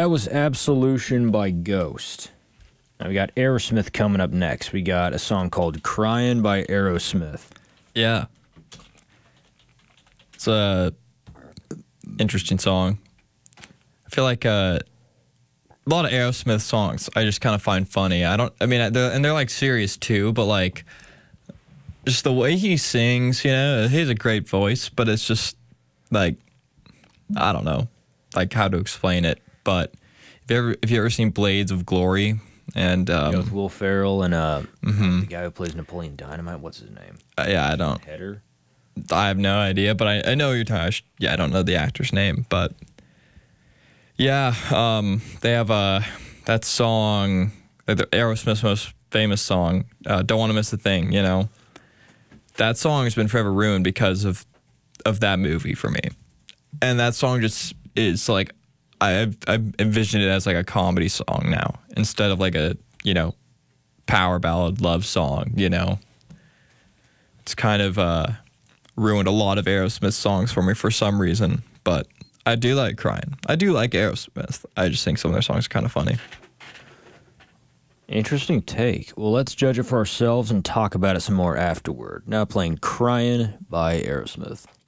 That was Absolution by Ghost. Now we got Aerosmith coming up next. We got a song called Crying by Aerosmith. Yeah. It's a interesting song. I feel like a lot of Aerosmith songs I just kind of find funny. They're like serious too, but like just the way he sings, he has a great voice, but it's just like, I don't know, like how to explain it. But if you ever seen Blades of Glory and With Will Ferrell and the guy who plays Napoleon Dynamite, what's his name? I don't. Header? I have no idea, but I know who you're talking. I don't know the actor's name, but yeah, they have that song, the Aerosmith's most famous song, "Don't Want to Miss a Thing." That song has been forever ruined because of that movie for me, and that song just is like I've envisioned it as like a comedy song now instead of like a power ballad love song. It's kind of ruined a lot of Aerosmith songs for me for some reason, but I do like Crying. I do like Aerosmith. I just think some of their songs are kind of funny. Interesting take. Well, let's judge it for ourselves and talk about it some more afterward. Now playing Crying by Aerosmith.